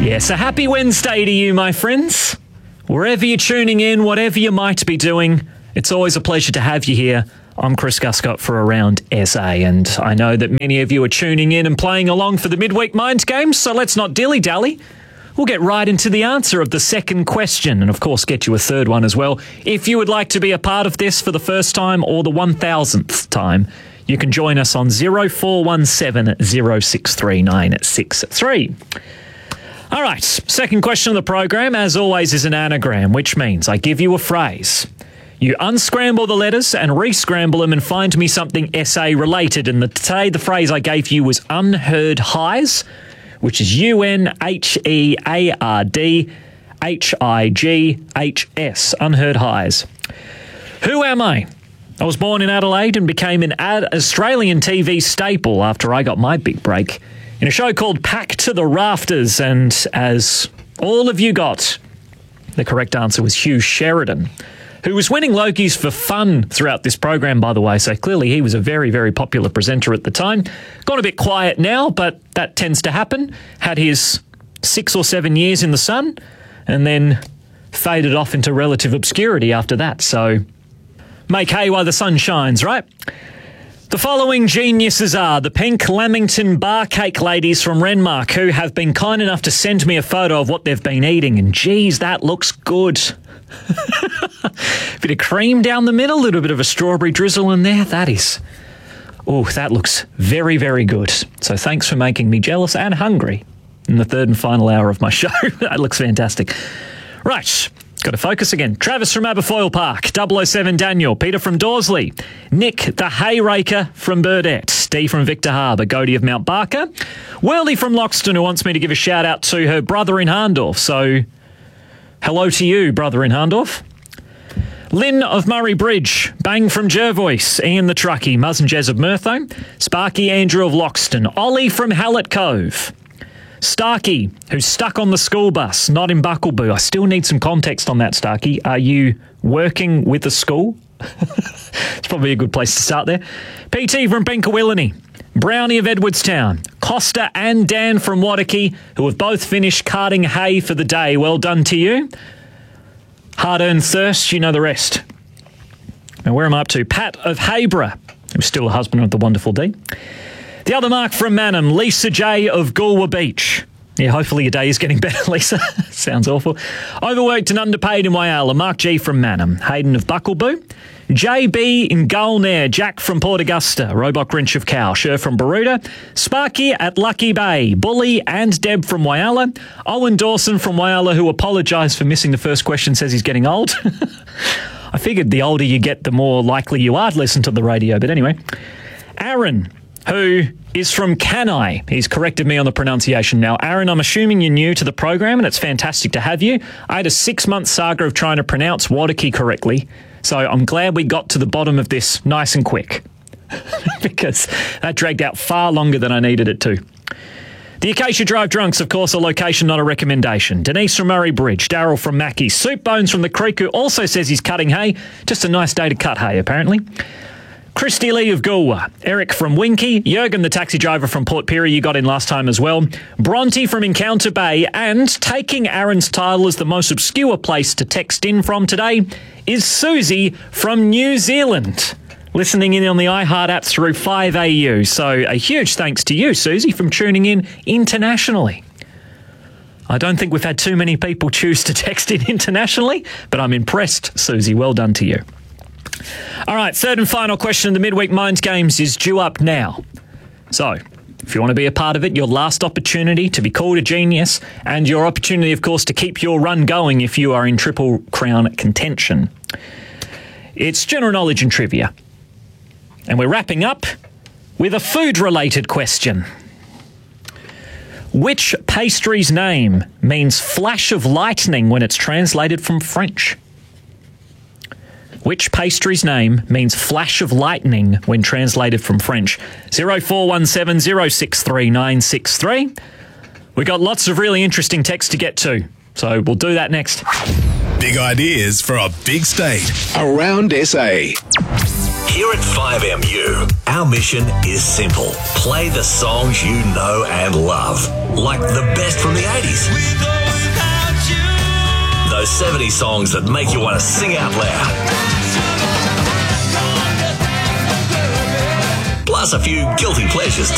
Yes, a happy Wednesday to you, my friends. Wherever you're tuning in, whatever you might be doing, it's always a pleasure to have you here. I'm Chris Guscott for Around SA, and I know that many of you are tuning in and playing along for the Midweek Mind Games, so let's not dilly-dally. We'll get right into the answer of the second question, and of course get you a third one as well. If you would like to be a part of this for the first time or the 1000th time, you can join us on 0417 063 963. All right, second question of the program, as always, is an anagram, which means I give you a phrase. You unscramble the letters and re-scramble them and find me something SA related. And today the phrase I gave you was unheard highs, which is UNHEARDHIGHS, unheard highs. Who am I? I was born in Adelaide and became an Australian TV staple after I got my big break in a show called Pack to the Rafters, and as all of you got, the correct answer was Hugh Sheridan, who was winning Lokies for fun throughout this program, by the way, so clearly he was a very, very popular presenter at the time. Gone a bit quiet now, but that tends to happen. Had his 6 or 7 years in the sun, and then faded off into relative obscurity after that, so make hay while the sun shines, right? The following geniuses are the Pink Lamington Bar Cake ladies from Renmark, who have been kind enough to send me a photo of what they've been eating, and geez, that looks good. Bit of cream down the middle, a little bit of a strawberry drizzle in there. That looks very, very good. So thanks for making me jealous and hungry in the third and final hour of my show. That looks fantastic. Right. Got to focus again. Travis from Aberfoyle Park, 007 Daniel, Peter from Dorsley, Nick the Hayraker from Burdett, Steve from Victor Harbour, Godey of Mount Barker, Worley from Loxton, who wants me to give a shout out to her brother in Harndorf. So hello to you, brother in Harndorf. Lynn of Murray Bridge, Bang from Jervois, Ian the Truckie, Muzz and Jez of Mertho, Sparky Andrew of Loxton, Ollie from Hallett Cove, Starkey, who's stuck on the school bus, not in Buckleboo. I still need some context on that, Starkey. Are you working with the school? It's probably a good place to start there. PT from Benkawillany, Brownie of Edwardstown, Costa and Dan from Wadaki, who have both finished carting hay for the day. Well done to you. Hard-earned thirst, you know the rest. Now, where am I up to? Pat of Hayborough, who's still a husband of the wonderful D. The other Mark from Mannum, Lisa J of Goolwa Beach. Yeah, hopefully your day is getting better, Lisa. Sounds awful. Overworked and underpaid in Whyalla, Mark G from Mannum, Hayden of Buckleboo, JB in Gulnair, Jack from Port Augusta, Roebuck Wrench of Cow, Sher from Baroota, Sparky at Lucky Bay, Bully and Deb from Whyalla, Owen Dawson from Whyalla, who apologised for missing the first question, says he's getting old. I figured the older you get, the more likely you are to listen to the radio, but anyway. Aaron, who is from Canai. He's corrected me on the pronunciation now. Aaron, I'm assuming you're new to the program, and it's fantastic to have you. I had a 6-month saga of trying to pronounce Wadaki correctly, so I'm glad we got to the bottom of this nice and quick, because that dragged out far longer than I needed it to. The Acacia Drive Drunks, of course, a location, not a recommendation. Denise from Murray Bridge, Daryl from Mackie, Soup Bones from the Creek, who also says he's cutting hay. Just a nice day to cut hay, apparently. Christy Lee of Goolwa, Eric from Winky, Jurgen the taxi driver from Port Pirie you got in last time as well, Bronte from Encounter Bay, and taking Aaron's title as the most obscure place to text in from today is Susie from New Zealand, listening in on the iHeart app through 5AU. So a huge thanks to you, Susie, from tuning in internationally. I don't think we've had too many people choose to text in internationally, but I'm impressed, Susie. Well done to you. All right, third and final question of the Midweek Minds Games is due up now. So, if you want to be a part of it, your last opportunity to be called a genius, and your opportunity, of course, to keep your run going if you are in Triple Crown contention. It's general knowledge and trivia. And we're wrapping up with a food-related question. Which pastry's name means flash of lightning when it's translated from French? Which pastry's name means flash of lightning when translated from French? 0417 063 963. We got lots of really interesting text to get to, so we'll do that next. Big ideas for a big state. Around SA. Here at 5MU, our mission is simple. Play the songs you know and love, like the best from the 80s. Those 70 songs that make you want to sing out loud. Plus a few guilty pleasures